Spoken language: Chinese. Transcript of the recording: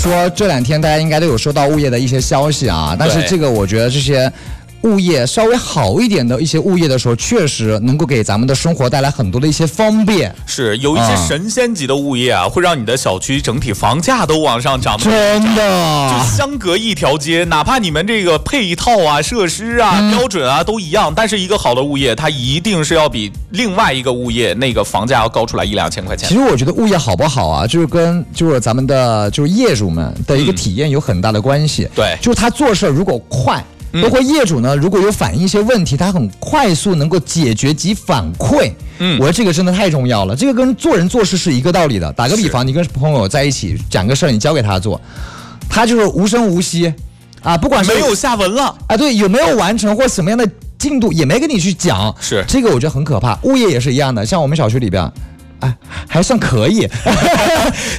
说这2天大家应该都有收到物业的一些消息啊，但是这个我觉得这些物业稍微好一点的一些物业的时候，确实能够给咱们的生活带来很多的一些方便。 是有一些神仙级的物业啊，会让你的小区整体房价都往上涨， 真的， 就相隔一条街，哪怕你们这个配套啊、设施啊、标准啊都一样，但是一个好的物业，它一定是要比另外一个物业那个房价要高出来1-2千块钱。 其实我觉得物业好不好啊，就是咱们的就是业主们的一个体验有很大的关系。 对， 就是他做事如果快。包括业主呢，如果有反映一些问题，他很快速能够解决及反馈。我觉得这个真的太重要了。这个跟做人做事是一个道理的。打个比方，你跟朋友在一起讲个事儿，你交给他做，他就是无声无息啊，不管是没有下文了啊，对，有没有完成或什么样的进度也没跟你去讲， 是这个我觉得很可怕。物业也是一样的，像我们小区里边。哎，还算可以，